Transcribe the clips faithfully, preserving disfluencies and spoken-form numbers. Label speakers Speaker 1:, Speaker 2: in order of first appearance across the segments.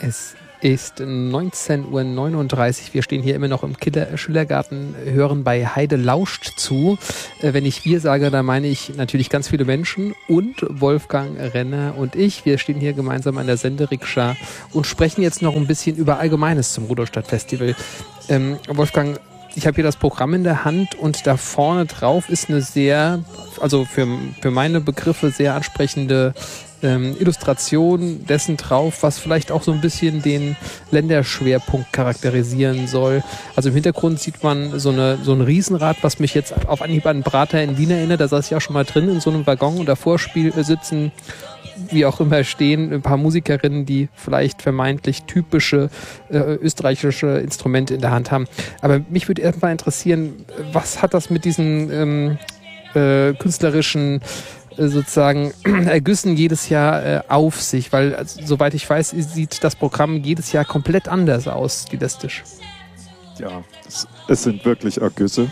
Speaker 1: Es ist neunzehn Uhr neununddreißig. Wir stehen hier immer noch im Killer Schillergarten, hören bei Heide lauscht zu. Äh, wenn ich wir sage, dann meine ich natürlich ganz viele Menschen und Wolfgang Renner und ich. Wir stehen hier gemeinsam an der Senderikscha und sprechen jetzt noch ein bisschen über Allgemeines zum Rudolstadt-Festival. Ähm, Wolfgang, ich habe hier das Programm in der Hand und da vorne drauf ist eine sehr, also für, für meine Begriffe sehr ansprechende ähm, Illustration dessen drauf, was vielleicht auch so ein bisschen den Länderschwerpunkt charakterisieren soll. Also im Hintergrund sieht man so, eine, so ein Riesenrad, was mich jetzt auf Anhieb an Prater in Wien erinnert. Da saß ich auch schon mal drin in so einem Waggon und davor spiel, äh, sitzen wie auch immer stehen, ein paar Musikerinnen, die vielleicht vermeintlich typische äh, österreichische Instrumente in der Hand haben. Aber mich würde erstmal interessieren, was hat das mit diesen ähm, äh, künstlerischen äh, sozusagen Ergüssen jedes Jahr äh, auf sich? Weil, also, soweit ich weiß, sieht das Programm jedes Jahr komplett anders aus, stilistisch.
Speaker 2: Ja, es, es sind wirklich Ergüsse.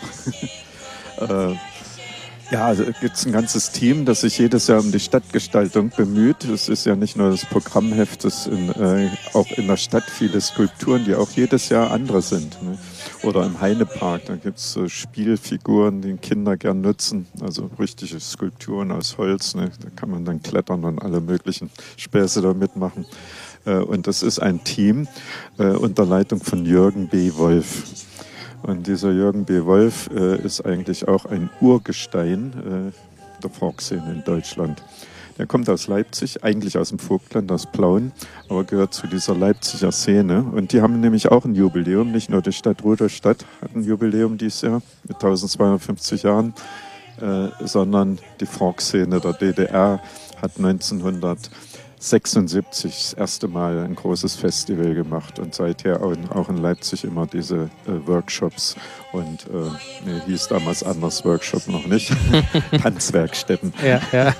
Speaker 2: äh, Ja, also gibt es ein ganzes Team, das sich jedes Jahr um die Stadtgestaltung bemüht. Es ist ja nicht nur das Programmheft, es sind äh, auch in der Stadt viele Skulpturen, die auch jedes Jahr andere sind. Ne? Oder im Heinepark, da gibt es so Spielfiguren, die Kinder gern nutzen. Also richtige Skulpturen aus Holz, ne? Da kann man dann klettern und alle möglichen Späße damit machen. Äh, und das ist ein Team äh, unter Leitung von Jürgen B. Wolf. Und dieser Jürgen B. Wolf äh, ist eigentlich auch ein Urgestein äh, der Folkszene in Deutschland. Der kommt aus Leipzig, eigentlich aus dem Vogtland, aus Plauen, aber gehört zu dieser Leipziger Szene. Und die haben nämlich auch ein Jubiläum, nicht nur die Stadt Rudolstadt hat ein Jubiläum dieses Jahr mit eintausendzweihundertfünfzig Jahren, äh, sondern die Folkszene der D D R hat neunzehnhundertsechsundsiebzig das erste Mal ein großes Festival gemacht und seither auch in Leipzig immer diese äh, Workshops und äh, nee, hieß damals anders Workshop noch nicht, Tanzwerkstätten.
Speaker 1: Ja, ja.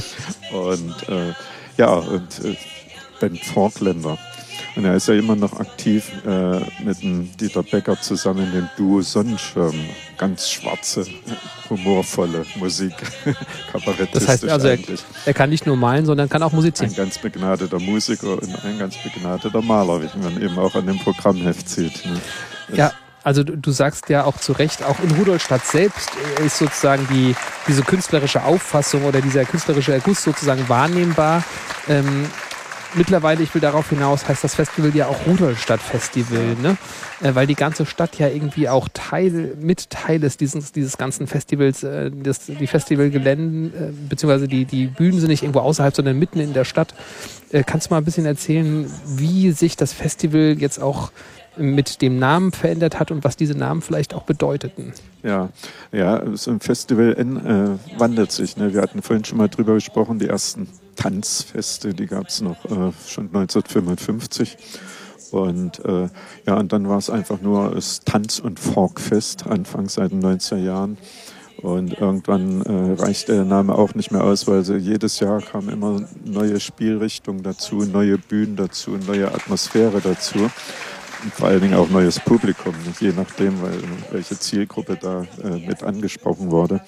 Speaker 2: und äh, ja, und äh, Ben Forkländer. Und er ist ja immer noch aktiv äh, mit dem Dieter Becker zusammen in dem Duo Sonnenschirm. Ganz schwarze, humorvolle Musik, kabarettistisch.
Speaker 1: Das heißt also, er, er kann nicht nur malen, sondern kann auch musizieren.
Speaker 2: Ein ganz begnadeter Musiker und ein ganz begnadeter Maler, wie man eben auch an dem Programmheft sieht. Ne?
Speaker 1: Ja, also du, du sagst ja auch zu Recht, auch in Rudolstadt selbst ist sozusagen die, diese künstlerische Auffassung oder dieser künstlerische Erguss sozusagen wahrnehmbar. Ähm, Mittlerweile, ich will darauf hinaus, heißt das Festival ja auch Rudolstadt-Festival, ne? Äh, weil die ganze Stadt ja irgendwie auch Teil, mit Teil ist dieses, dieses ganzen Festivals, äh, das, die Festivalgelände, äh, beziehungsweise die, die Bühnen sind nicht irgendwo außerhalb, sondern mitten in der Stadt. Äh, kannst du mal ein bisschen erzählen, wie sich das Festival jetzt auch mit dem Namen verändert hat und was diese Namen vielleicht auch bedeuteten?
Speaker 2: Ja, ja, so ein Festival äh, wandelt sich. Ne? Wir hatten vorhin schon mal drüber gesprochen, die ersten Tanzfeste, die gab es noch äh, schon neunzehnhundertfünfundfünfzig. Und äh, ja, und dann war es einfach nur das Tanz- und Folkfest, anfangs seit den neunziger Jahren. Und irgendwann äh, reichte der Name auch nicht mehr aus, weil so jedes Jahr kamen immer neue Spielrichtungen dazu, neue Bühnen dazu, neue Atmosphäre dazu. Und vor allen Dingen auch neues Publikum, je nachdem, weil, welche Zielgruppe da äh, mit angesprochen wurde.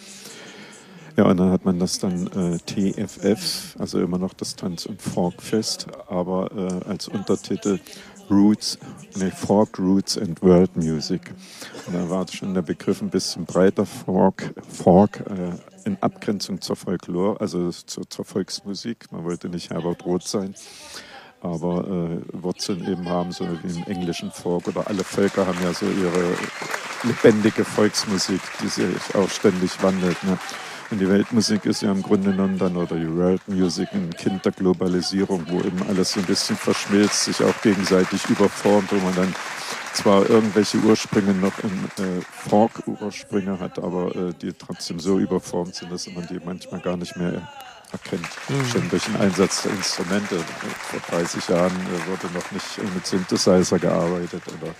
Speaker 2: Ja, und dann hat man das dann äh, T F F, also immer noch das Tanz- und Folkfest, aber äh, als Untertitel Roots, nee, Folk, Roots and World Music. Und da war schon der Begriff ein bisschen breiter, Folk, Folk äh, in Abgrenzung zur Folklore, also zur, zur Volksmusik. Man wollte nicht Herbert Roth sein, aber äh, Wurzeln eben haben, so wie im englischen Folk, oder alle Völker haben ja so ihre lebendige Volksmusik, die sich auch ständig wandelt. Ne? Und die Weltmusik ist ja im Grunde genommen dann, oder die World Music, ein Kind der Globalisierung, wo eben alles so ein bisschen verschmilzt, sich auch gegenseitig überformt, wo man dann zwar irgendwelche Ursprünge noch in äh, Folk-Ursprünge hat, aber äh, die trotzdem so überformt sind, dass man die manchmal gar nicht mehr erkennt. Mhm. Schon durch den Einsatz der Instrumente. Vor dreißig Jahren äh, wurde noch nicht mit Synthesizer gearbeitet. Oder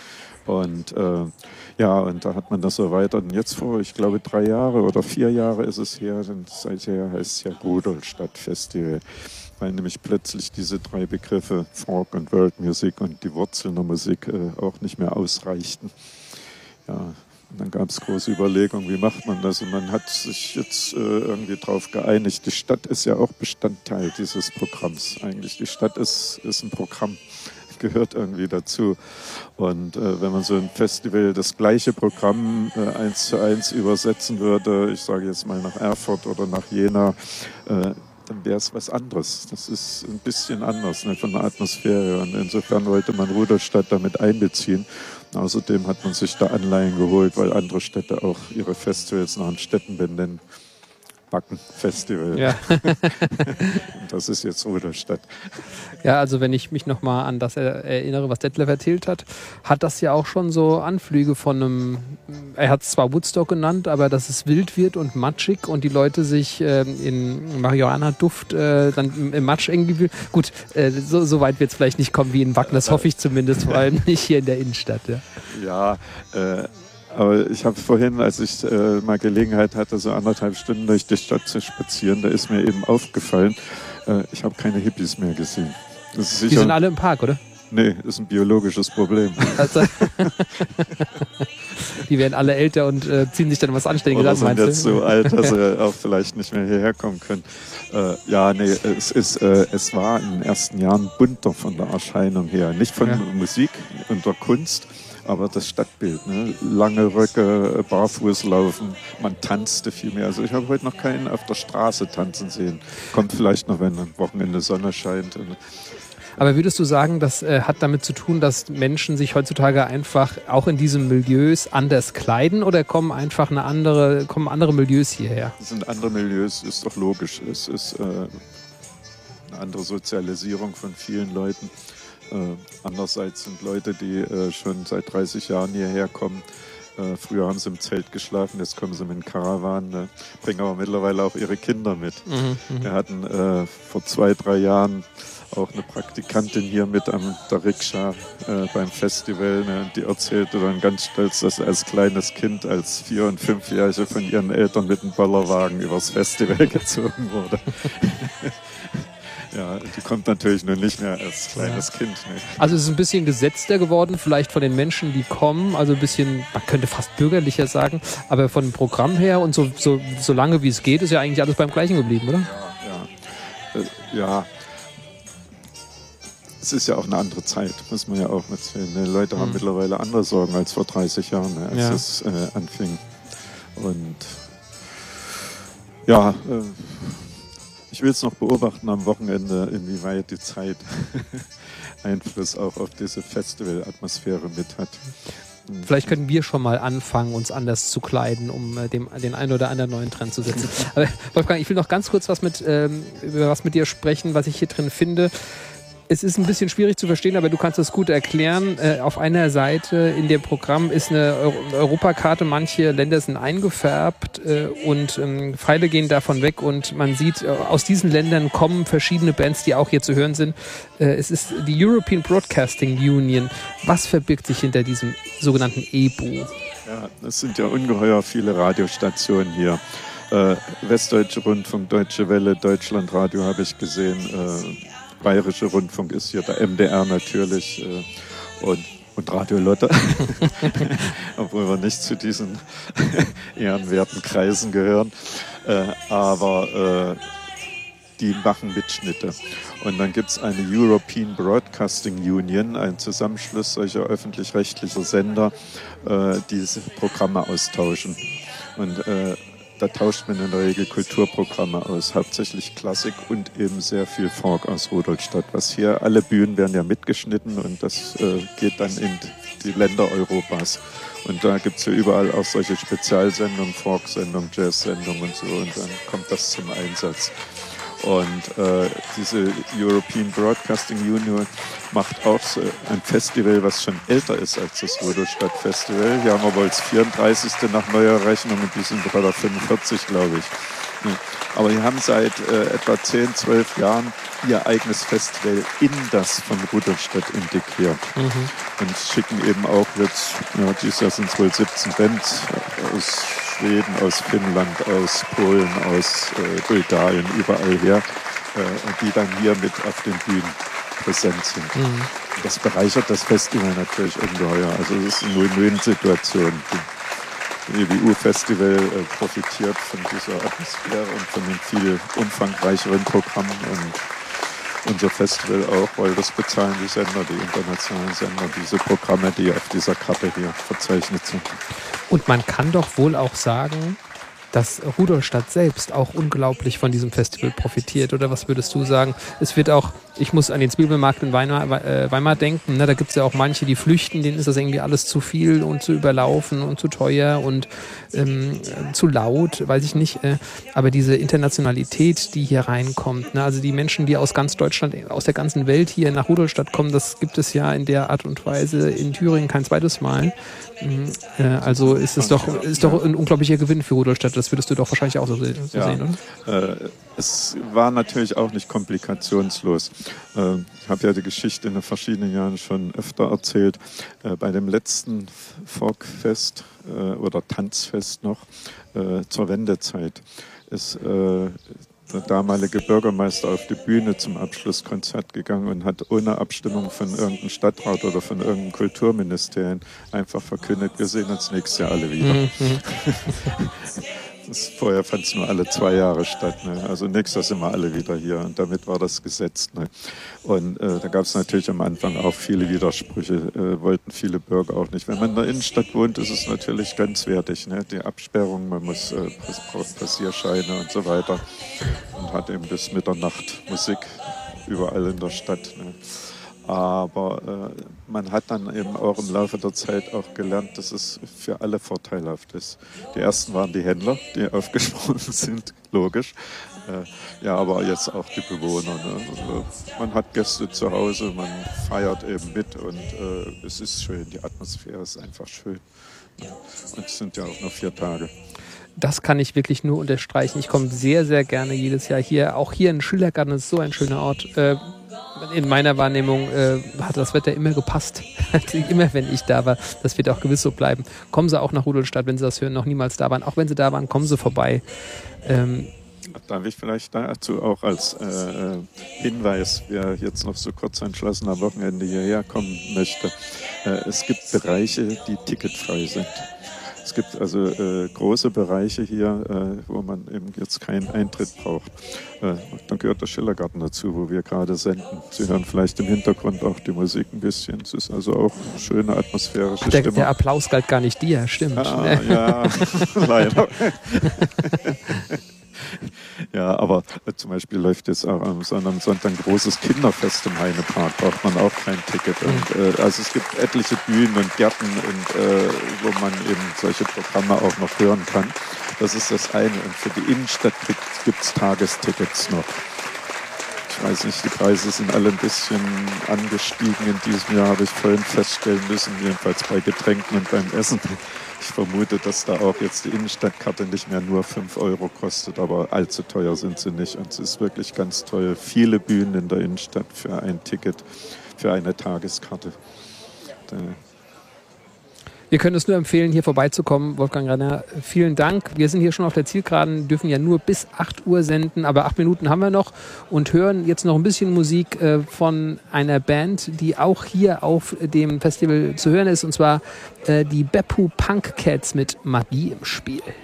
Speaker 2: Und äh, ja, und da hat man das erweitert. Und jetzt vor, ich glaube, drei Jahre oder vier Jahre ist es her, und seither heißt es ja Rudolstadt-Festival, weil nämlich plötzlich diese drei Begriffe Folk und World Music und die Wurzeln der Musik äh, auch nicht mehr ausreichten. Ja, Und dann gab es große Überlegungen, wie macht man das? Und man hat sich jetzt äh, irgendwie darauf geeinigt. Die Stadt ist ja auch Bestandteil dieses Programms eigentlich. Die Stadt ist, ist ein Programm, gehört irgendwie dazu. Und äh, wenn man so ein Festival das gleiche Programm äh, eins zu eins übersetzen würde, ich sage jetzt mal nach Erfurt oder nach Jena, äh, dann wäre es was anderes. Das ist ein bisschen anders, ne, von der Atmosphäre. Und insofern wollte man Rudolstadt damit einbeziehen. Außerdem hat man sich da Anleihen geholt, weil andere Städte auch ihre Festivals nach den Städten benennen. Backen-Festival.
Speaker 1: Ja.
Speaker 2: Und das ist jetzt Rudolstadt.
Speaker 1: Ja, also wenn ich mich nochmal an das erinnere, was Detlef erzählt hat, hat das ja auch schon so Anflüge von einem, er hat es zwar Woodstock genannt, aber dass es wild wird und matschig und die Leute sich äh, in Marihuana-Duft äh, dann im Matsch irgendwie, gut, äh, so, so weit wird es vielleicht nicht kommen wie in Wacken, das hoffe ich zumindest, vor allem nicht hier in der Innenstadt. Ja,
Speaker 2: ja äh, aber ich habe vorhin, als ich äh, mal Gelegenheit hatte, so anderthalb Stunden durch die Stadt zu spazieren, da ist mir eben aufgefallen, äh, ich habe keine Hippies mehr gesehen. Das ist sicher,
Speaker 1: die sind alle im Park, oder?
Speaker 2: Nee, ist ein biologisches Problem. Also,
Speaker 1: die werden alle älter und äh, ziehen sich dann was Anständiges an,
Speaker 2: meinst du? Oder sind jetzt so alt, dass sie auch vielleicht nicht mehr hierher kommen können. Äh, ja, nee, es, ist, äh, es war in den ersten Jahren bunter von der Erscheinung her. Nicht von ja. Musik und der Kunst, aber das Stadtbild, ne? Lange Röcke, barfuß laufen, man tanzte viel mehr. Also ich habe heute noch keinen auf der Straße tanzen sehen. Kommt vielleicht noch, wenn am Wochenende Sonne scheint.
Speaker 1: Aber würdest du sagen, das äh, hat damit zu tun, dass Menschen sich heutzutage einfach auch in diesen Milieus anders kleiden oder kommen einfach eine andere, kommen andere Milieus hierher?
Speaker 2: Es sind andere Milieus, ist doch logisch. Es ist äh, eine andere Sozialisierung von vielen Leuten. Äh, andererseits sind Leute, die äh, schon seit dreißig Jahren hierher kommen. Äh, früher haben sie im Zelt geschlafen, jetzt kommen sie mit einem Karawan, ne? Bringen aber mittlerweile auch ihre Kinder mit. Mhm, Wir hatten äh, vor zwei, drei Jahren auch eine Praktikantin hier mit am der Rikscha äh, beim Festival. Ne? Die erzählte dann ganz stolz, dass sie als kleines Kind, als Vier- und Fünfjährige von ihren Eltern mit einem Bollerwagen übers Festival gezogen wurde. Ja, die kommt natürlich nur nicht mehr als kleines ja. Kind. Ne?
Speaker 1: Also es ist ein bisschen gesetzter geworden, vielleicht von den Menschen, die kommen, also ein bisschen, man könnte fast bürgerlicher sagen, aber von dem Programm her und so, so, so lange wie es geht, ist ja eigentlich alles beim Gleichen geblieben, oder?
Speaker 2: Ja, ja. Äh, ja. Es ist ja auch eine andere Zeit, muss man ja auch erzählen. Ne? Leute mhm. haben mittlerweile andere Sorgen als vor dreißig Jahren, ne? als ja. es äh, anfing. Und ja, äh, ich will es noch beobachten am Wochenende, inwieweit die Zeit Einfluss auch auf diese Festivalatmosphäre mit hat.
Speaker 1: Vielleicht können wir schon mal anfangen, uns anders zu kleiden, um äh, dem, den einen oder anderen neuen Trend zu setzen. Aber Wolfgang, ich will noch ganz kurz was mit, ähm, über was mit dir sprechen, was ich hier drin finde. Es ist ein bisschen schwierig zu verstehen, aber du kannst es gut erklären. Äh, auf einer Seite in dem Programm ist eine Euro- Europakarte. Manche Länder sind eingefärbt äh, und ähm, Pfeile gehen davon weg. Und man sieht, äh, aus diesen Ländern kommen verschiedene Bands, die auch hier zu hören sind. Äh, es ist die European Broadcasting Union. Was verbirgt sich hinter diesem sogenannten E B U?
Speaker 2: Ja, es sind ja ungeheuer viele Radiostationen hier. Äh, Westdeutsche Rundfunk, Deutsche Welle, Deutschlandradio habe ich gesehen. Äh, Bayerische Rundfunk ist hier, der M D R natürlich äh, und, und Radio Lotte, obwohl wir nicht zu diesen ehrenwerten Kreisen gehören, äh, aber äh, die machen Mitschnitte. Und dann gibt es eine European Broadcasting Union, ein Zusammenschluss solcher öffentlich-rechtlicher Sender, äh, die diese Programme austauschen. Und äh, da tauscht man in der Regel Kulturprogramme aus, hauptsächlich Klassik und eben sehr viel Folk aus Rudolstadt. Was hier, alle Bühnen werden ja mitgeschnitten und das äh, geht dann in die Länder Europas. Und da gibt es ja überall auch solche Spezialsendungen, Folk-Sendungen, Jazz-Sendungen und so und dann kommt das zum Einsatz. Und äh, diese European Broadcasting Union macht auch so ein Festival, was schon älter ist als das Rudolstadt Festival. Hier haben wir wohl das vierunddreißigste nach neuer Rechnung und die sind bei der fünfundvierzig, glaube ich. Aber die haben seit äh, etwa zehn, zwölf Jahren ihr eigenes Festival in das von Rudolstadt integriert. Mhm. Und schicken eben auch jetzt, ja, dieses Jahr sind es wohl siebzehn Bands aus Schweden, aus Finnland, aus Polen, aus äh, Bulgarien, überall her, äh, und die dann hier mit auf den Bühnen präsent sind. Mhm. Das bereichert das Festival natürlich ungeheuer. Also es ist eine Win-Win-Situation. E W U-Festival äh, profitiert von dieser Atmosphäre und von den viel umfangreicheren Programmen und unser Festival auch, weil das bezahlen die Sender, die internationalen Sender, diese Programme, die auf dieser Karte hier verzeichnet sind.
Speaker 1: Und man kann doch wohl auch sagen, dass Rudolstadt selbst auch unglaublich von diesem Festival profitiert. Oder was würdest du sagen? Es wird auch, ich muss an den Zwiebelmarkt in Weimar, äh, Weimar denken, ne? Da gibt es ja auch manche, die flüchten, denen ist das irgendwie alles zu viel und zu überlaufen und zu teuer und ähm, zu laut, weiß ich nicht. Äh, aber diese Internationalität, die hier reinkommt, ne? Also die Menschen, die aus ganz Deutschland, aus der ganzen Welt hier nach Rudolstadt kommen, das gibt es ja in der Art und Weise in Thüringen kein zweites Mal. Äh, also ist es doch, ist doch ein unglaublicher Gewinn für Rudolstadt. Das würdest du doch wahrscheinlich auch so, so
Speaker 2: ja,
Speaker 1: sehen, oder?
Speaker 2: Äh, es war natürlich auch nicht komplikationslos. Äh, ich habe ja die Geschichte in den verschiedenen Jahren schon öfter erzählt. Äh, bei dem letzten Folkfest äh, oder Tanzfest noch äh, zur Wendezeit ist äh, der damalige Bürgermeister auf die Bühne zum Abschlusskonzert gegangen und hat ohne Abstimmung von irgendeinem Stadtrat oder von irgendeinem Kulturministerium einfach verkündet, wir sehen uns nächstes Jahr alle wieder. Mhm. Das, vorher fand es nur alle zwei Jahre statt. Ne? Also nächstes Jahr sind wir alle wieder hier und damit war das gesetzt. Ne? Und äh, da gab es natürlich am Anfang auch viele Widersprüche, äh, wollten viele Bürger auch nicht. Wenn man in der Innenstadt wohnt, ist es natürlich grenzwertig. Ne? Die Absperrung, man muss äh, braucht Passierscheine und so weiter und hat eben bis Mitternacht Musik überall in der Stadt. Ne? Aber äh, man hat dann eben auch im Laufe der Zeit auch gelernt, dass es für alle vorteilhaft ist. Die ersten waren die Händler, die aufgesprungen sind, logisch. Äh, ja, aber jetzt auch die Bewohner. Ne? Also man hat Gäste zu Hause, man feiert eben mit und äh, es ist schön, die Atmosphäre ist einfach schön. Ja. Und es sind ja auch nur vier Tage.
Speaker 1: Das kann ich wirklich nur unterstreichen. Ich komme sehr, sehr gerne jedes Jahr hier. Auch hier in Schillergarten ist so ein schöner Ort. Äh, In meiner Wahrnehmung äh, hat das Wetter immer gepasst. Immer wenn ich da war. Das wird auch gewiss so bleiben. Kommen Sie auch nach Rudolstadt, wenn Sie das hören, noch niemals da waren. Auch wenn Sie da waren, kommen Sie vorbei. Ähm,
Speaker 2: Darf ich vielleicht dazu auch als äh, Hinweis, wer jetzt noch so kurz entschlossen am Wochenende hierher kommen möchte. Äh, es gibt Bereiche, die ticketfrei sind. Es gibt also äh, große Bereiche hier, äh, wo man eben jetzt keinen Eintritt braucht. Äh, dann gehört der Schillergarten dazu, wo wir gerade senden. Sie hören vielleicht im Hintergrund auch die Musik ein bisschen. Es ist also auch eine schöne atmosphärische
Speaker 1: Ach, der,
Speaker 2: Stimmung.
Speaker 1: Der Applaus galt gar nicht dir, stimmt.
Speaker 2: Ah, ja, leider. Ja, aber äh, zum Beispiel läuft jetzt auch am Sonntag, am Sonntag ein großes Kinderfest im Heinepark, braucht man auch kein Ticket. Und, äh, also es gibt etliche Bühnen und Gärten, und, äh, wo man eben solche Programme auch noch hören kann. Das ist das eine. Und für die Innenstadt gibt es Tagestickets noch. Ich weiß nicht, die Preise sind alle ein bisschen angestiegen in diesem Jahr, habe ich vorhin feststellen müssen, jedenfalls bei Getränken und beim Essen. Ich vermute, dass da auch jetzt die Innenstadtkarte nicht mehr nur fünf Euro kostet, aber allzu teuer sind sie nicht. Und es ist wirklich ganz toll. Viele Bühnen in der Innenstadt für ein Ticket, für eine Tageskarte. Da
Speaker 1: Wir können es nur empfehlen, hier vorbeizukommen. Wolfgang Renner, vielen Dank. Wir sind hier schon auf der Zielgeraden, dürfen ja nur bis acht Uhr senden, aber acht Minuten haben wir noch und hören jetzt noch ein bisschen Musik äh, von einer Band, die auch hier auf dem Festival zu hören ist, und zwar äh, die Beppu Punk Cats mit Magie im Spiel.